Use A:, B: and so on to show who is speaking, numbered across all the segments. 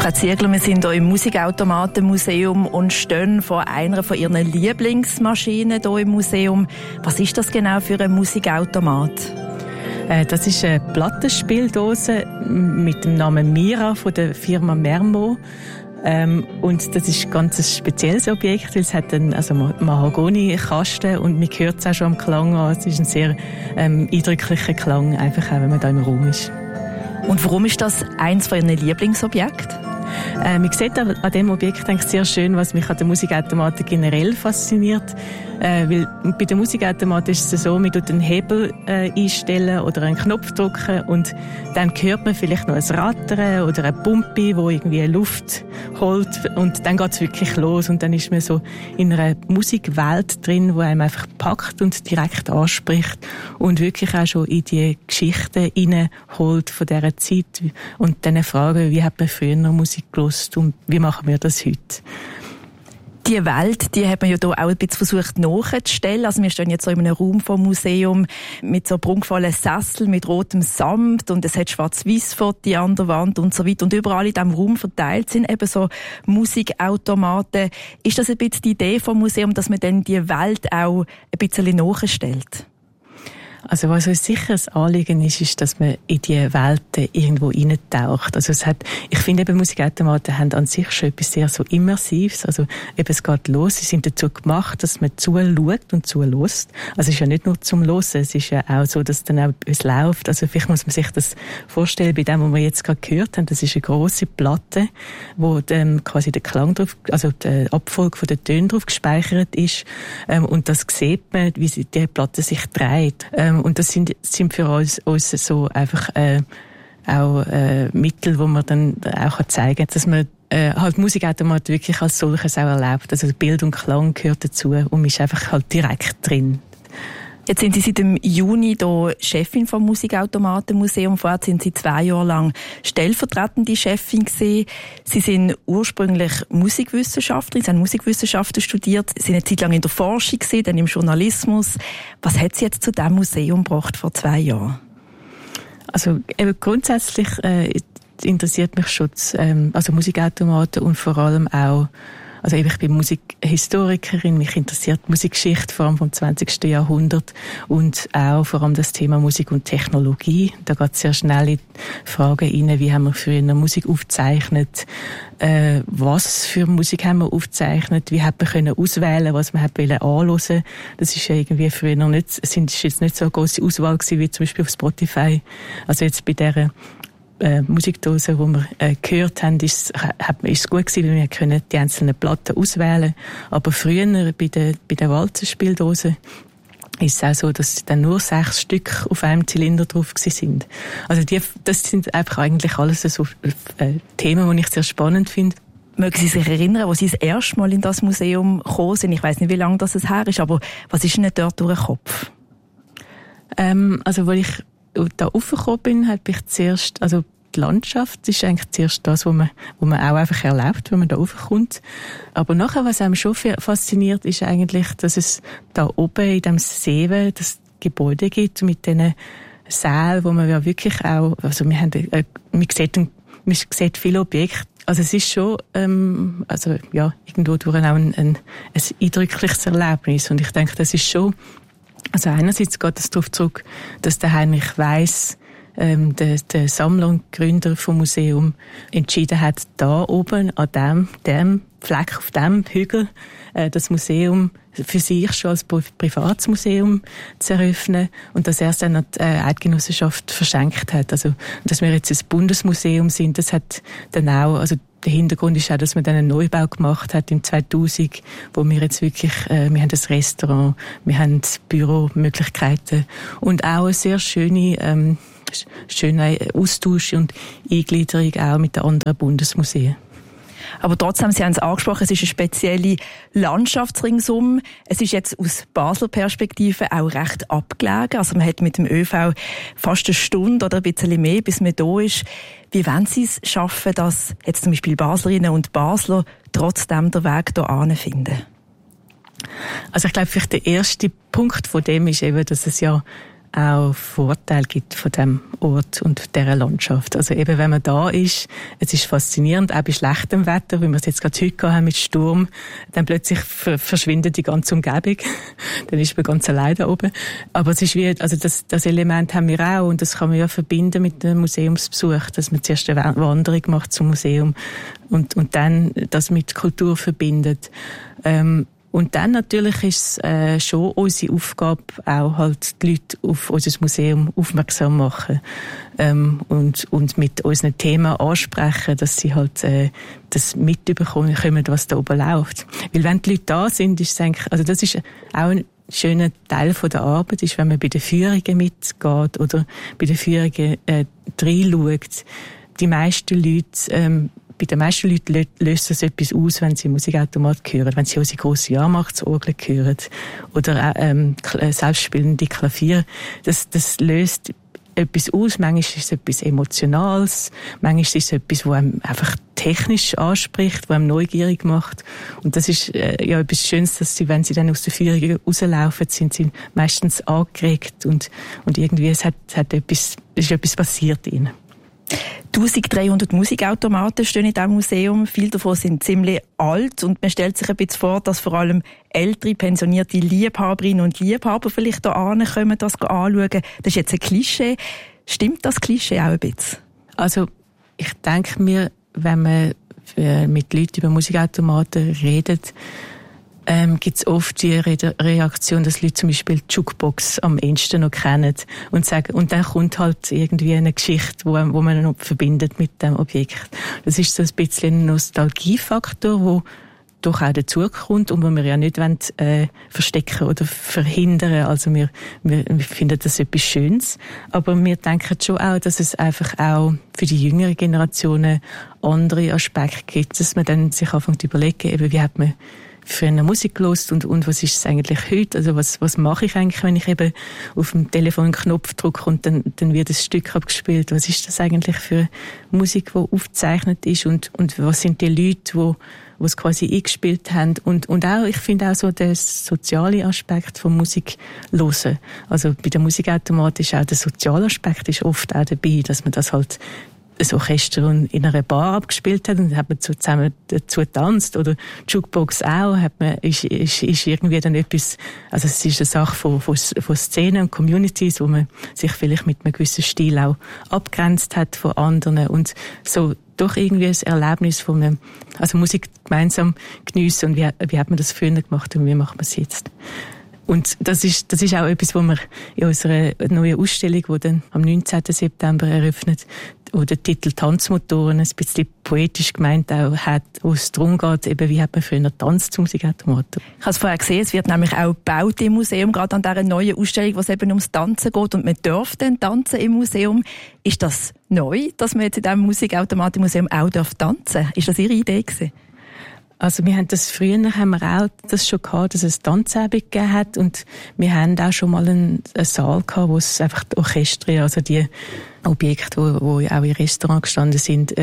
A: Frau Ziegler, wir sind hier im Musikautomatenmuseum und stehen vor einer von Ihren Lieblingsmaschinen hier im Museum. Was ist das genau für ein Musikautomat?
B: Das ist eine Plattenspieldose mit dem Namen Mira von der Firma Mermo. Und das ist ein ganz spezielles Objekt, weil es hat einen Mahagoni-Kasten und man hört es auch schon am Klang an. Es ist ein sehr eindrücklicher Klang, einfach auch, wenn man da im Raum ist.
A: Und warum ist das eins von Ihren Lieblingsobjekten?
B: Man sieht an diesem Objekt eigentlich sehr schön, was mich an den Musikautomaten generell fasziniert. Weil bei den Musikautomaten ist es so, man tut einen Hebel einstellen oder einen Knopf drücken und dann hört man vielleicht noch ein Rattern oder eine Pumpe, wo irgendwie Luft holt und dann geht's wirklich los und dann ist man so in einer Musikwelt drin, wo einem einfach packt und direkt anspricht und wirklich auch schon in die Geschichten hineinholt von dieser Zeit und dann fragen, wie hat man früher Musik gehört und wie machen wir das heute?
A: Die Welt, die hat man ja hier auch ein bisschen versucht nachzustellen. Also wir stehen jetzt so in einem Raum vom Museum mit so prunkvollen Sesseln mit rotem Samt und es hat Schwarz-Weiß-Fotos an der Wand und so weiter. Und überall in diesem Raum verteilt sind eben so Musikautomaten. Ist das ein bisschen die Idee vom Museum, dass man dann die Welt auch ein bisschen nachstellt?
B: Also was uns sicher ein Anliegen ist, dass man in die Welten irgendwo reintaucht. Also ich finde eben Musikautomaten haben an sich schon etwas sehr so Immersives. Also eben es geht los, sie sind dazu gemacht, dass man zuschaut und zulässt. Also es ist ja nicht nur zum Hören, es ist ja auch so, dass dann auch etwas läuft. Also vielleicht muss man sich das vorstellen, bei dem, was wir jetzt gerade gehört haben, das ist eine grosse Platte, wo quasi der Klang drauf, also die Abfolge von den Tönen drauf gespeichert ist. Und das sieht man, wie die Platte sich dreht. Und das sind für uns so einfach auch Mittel, wo man dann auch zeigen kann, dass man halt Musikautomat wirklich als solches auch erlebt. Also Bild und Klang gehört dazu und man ist einfach halt direkt drin.
A: Jetzt sind Sie seit dem Juni hier Chefin vom Musikautomatenmuseum. Vorher sind Sie 2 Jahre lang stellvertretende Chefin gewesen. Sie sind ursprünglich Musikwissenschaftlerin, Sie haben Musikwissenschaften studiert, Sie sind eine Zeit lang in der Forschung gewesen, dann im Journalismus. Was hat Sie jetzt zu diesem Museum gebracht vor 2 Jahren?
B: Also eben grundsätzlich interessiert mich schon also Musikautomaten und vor allem auch also ich bin Musikhistorikerin, mich interessiert die Musikgeschichte, vor allem vom 20. Jahrhundert und auch vor allem das Thema Musik und Technologie. Da geht es sehr schnell in die Fragen rein, wie haben wir früher Musik aufgezeichnet, was für Musik haben wir aufgezeichnet, wie hat man können auswählen, was man hat anhören. Das ist ja irgendwie früher noch nicht, ist jetzt nicht so eine grosse Auswahl gewesen, wie zum Beispiel auf Spotify. Also jetzt bei dieser Musikdose, die wir gehört haben, ist es gut gewesen, weil wir können die einzelnen Platten auswählen. Aber früher bei der Walzenspieldose ist es auch so, dass dann nur 6 Stück auf einem Zylinder drauf sind. Also das sind einfach eigentlich alles so Themen, die ich sehr spannend finde.
A: Mögen Sie sich erinnern, als Sie das erste Mal in das Museum gekommen sind? Ich weiss nicht, wie lange das her ist, aber was ist Ihnen dort durch den Kopf?
B: Also, weil ich da raufgekommen bin, habe ich zuerst, also die Landschaft ist eigentlich zuerst das, wo man auch einfach erlebt, wenn man da raufkommt. Aber nachher, was einem schon fasziniert, ist eigentlich, dass es da oben in dem Seewe das Gebäude gibt mit diesen Sälen, wo man ja wirklich auch, also man sieht viele Objekte. Also es ist schon, also ja, irgendwo durch auch ein eindrückliches Erlebnis. Und ich denke, das ist schon, also einerseits geht es darauf zurück, dass der Heinrich Weiss, der Sammler und Gründer vom Museum, entschieden hat, da oben an dem Fleck, auf dem Hügel, das Museum für sich schon als Privatsmuseum zu eröffnen und dass er es dann an die Eidgenossenschaft verschenkt hat. Also, dass wir jetzt ein Bundesmuseum sind, das hat dann auch, also der Hintergrund ist auch, dass man dann einen Neubau gemacht hat im 2000, wo wir jetzt wirklich, wir haben ein Restaurant, wir haben Büromöglichkeiten und auch eine sehr schöner Austausch und Eingliederung auch mit den anderen Bundesmuseen.
A: Aber trotzdem, Sie haben es angesprochen, es ist eine spezielle Landschaft ringsum. Es ist jetzt aus Basler Perspektive auch recht abgelegen. Also man hat mit dem ÖV fast eine Stunde oder ein bisschen mehr, bis man da ist. Wie wollen Sie es schaffen, dass jetzt zum Beispiel Baslerinnen und Basler trotzdem den Weg hierhin finden?
B: Also ich glaube, vielleicht der erste Punkt von dem ist eben, dass es ja auch Vorteile gibt von dem Ort und dieser Landschaft. Also eben, wenn man da ist, es ist faszinierend, auch bei schlechtem Wetter, wie wir es jetzt gerade heute haben mit Sturm, dann plötzlich verschwindet die ganze Umgebung. Dann ist man ganz allein da oben. Aber es ist wie, also das Element haben wir auch und das kann man ja verbinden mit dem Museumsbesuch, dass man zuerst eine Wanderung macht zum Museum und dann das mit Kultur verbindet. Und dann natürlich ist es schon unsere Aufgabe, auch halt die Leute auf unser Museum aufmerksam machen und mit unseren Themen ansprechen, dass sie halt das mitbekommen können, was da oben läuft. Weil wenn die Leute da sind, ist es eigentlich, also das ist auch ein schöner Teil von der Arbeit, ist, wenn man bei den Führungen mitgeht oder bei den Führungen reinschaut. Bei den meisten Leuten löst das etwas aus, wenn sie Musikautomat hören, wenn sie unsere grosse Jahrmachtsorgel hören oder auch selbstspielende Klavier. Das löst etwas aus. Manchmal ist es etwas Emotionales, manchmal ist es etwas, was einem einfach technisch anspricht, was einem neugierig macht. Und das ist ja etwas Schönes, dass sie, wenn sie dann aus der Führung rauslaufen, sind sie meistens angeregt und irgendwie ist etwas passiert ihnen.
A: 1300 Musikautomaten stehen in diesem Museum. Viele davon sind ziemlich alt und man stellt sich ein bisschen vor, dass vor allem ältere, pensionierte Liebhaberinnen und Liebhaber vielleicht hier kommen, das anschauen. Das ist jetzt ein Klischee. Stimmt das Klischee auch ein bisschen?
B: Also ich denke mir, wenn man mit Leuten über Musikautomaten redet, gibt es oft die Reaktion, dass Leute zum Beispiel die Jukebox am ehesten noch kennen und sagen, und dann kommt halt irgendwie eine Geschichte, wo man noch verbindet mit dem Objekt. Das ist so ein bisschen ein Nostalgiefaktor, wo doch auch dazukommt und wo wir ja nicht verstecken oder verhindern. Also wir finden das etwas Schönes. Aber wir denken schon auch, dass es einfach auch für die jüngeren Generationen andere Aspekte gibt, dass man dann sich anfängt zu überlegen, eben, wie hat man für eine Musik gehört und was ist es eigentlich heute? Also was mache ich eigentlich, wenn ich eben auf dem Telefon einen Knopf drücke und dann wird ein Stück abgespielt? Was ist das eigentlich für Musik, die aufgezeichnet ist und was sind die Leute, die es quasi eingespielt haben? Und auch, ich finde auch so der soziale Aspekt von Musik hören. Also bei der Musikautomat ist auch der soziale Aspekt ist oft auch dabei, dass man das halt ein Orchester in einer Bar abgespielt hat und dann hat man zusammen dazu getanzt oder Jukebox auch, ist irgendwie dann etwas, also es ist eine Sache von Szenen und Communities, wo man sich vielleicht mit einem gewissen Stil auch abgrenzt hat von anderen und so doch irgendwie ein Erlebnis von einem, also Musik gemeinsam geniessen und wie hat man das früher gemacht und wie macht man es jetzt? Und das ist auch etwas, was wir in unserer neuen Ausstellung, die dann am 19. September eröffnet, wo der Titel Tanzmotoren ein bisschen poetisch gemeint auch hat, wo es darum geht, eben, wie hat man früher Tanz zum Musikautomaten.
A: Ich habe es vorher gesehen, es wird nämlich auch gebaut im Museum, gerade an dieser neuen Ausstellung, wo es eben ums Tanzen geht und man darf dann tanzen im Museum. Ist das neu, dass man jetzt in diesem Musikautomatenmuseum auch tanzen darf? Ist das Ihre Idee gewesen?
B: Also wir haben auch das schon gehabt, dass es Tanzabend gegeben hat und wir haben auch schon mal einen Saal gehabt, wo es einfach die Orchester, also die Objekte, wo auch im Restaurant gestanden sind.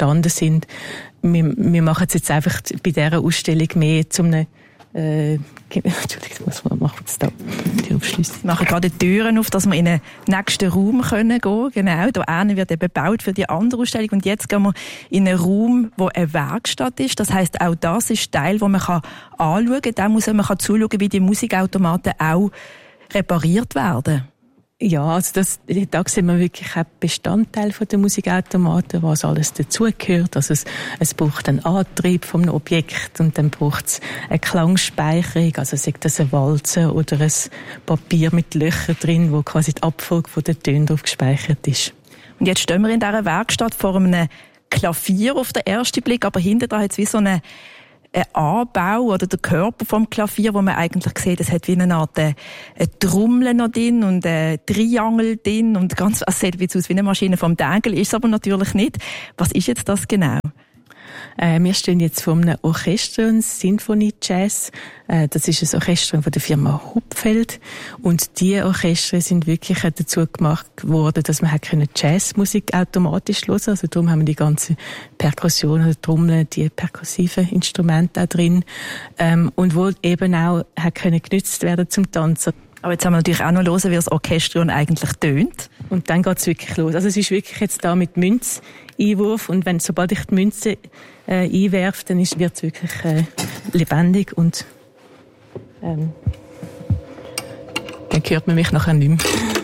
B: Wir machen es jetzt einfach bei dieser Ausstellung mehr zu einem Entschuldigung, was machen wir jetzt da? Die Aufschlüsse.
A: Wir machen gerade die Türen auf, dass wir in den nächsten Raum gehen können. Genau, da wird eben gebaut für die andere Ausstellung. Und jetzt gehen wir in einen Raum, wo eine Werkstatt ist. Das heisst, auch das ist Teil, wo man anschauen kann. Da muss man zuschauen, wie die Musikautomaten auch repariert werden.
B: Ja, also da sehen wir wirklich auch Bestandteil von der Musikautomaten, was alles dazugehört. Also es braucht einen Antrieb vom Objekt und dann braucht es eine Klangspeicherung, also sei das eine Walze oder ein Papier mit Löchern drin, wo quasi die Abfolge von den Tönen drauf gespeichert ist.
A: Und jetzt stehen wir in dieser Werkstatt vor einem Klavier auf den ersten Blick, aber hinter dran hat es wie so ein Anbau oder der Körper vom Klavier, wo man eigentlich sieht, es hat wie eine Art eine Trommel noch drin und ein Triangel drin und ganz, es sieht aus wie eine Maschine vom Dägel, ist es aber natürlich nicht. Was ist jetzt das genau?
B: Wir stehen jetzt vor einem Orchester, ein Sinfonie Jazz. Das ist ein Orchester von der Firma Hupfeld. Und die Orchester sind wirklich dazu gemacht worden, dass man Jazzmusik automatisch hören kann. Also darum haben wir die ganze Perkussion, also Trommeln, die perkussiven Instrumente da drin. Und wo eben auch genutzt werden zum Tanzen.
A: Aber jetzt haben wir natürlich auch noch hören, wie das Orchestrion eigentlich tönt.
B: Und dann geht es wirklich los. Also es ist wirklich jetzt da mit Münzeinwurf und sobald ich die Münze einwerfe, dann wird es wirklich lebendig und dann hört man mich nachher nicht mehr.